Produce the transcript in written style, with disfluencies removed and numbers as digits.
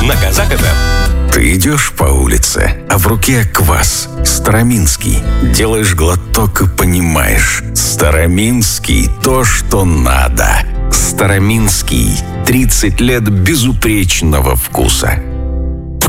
на Казах ФМ. Ты идешь по улице, а в руке квас. Староминский. Делаешь глоток и понимаешь. Староминский – то, что надо. Староминский. 30 лет безупречного вкуса.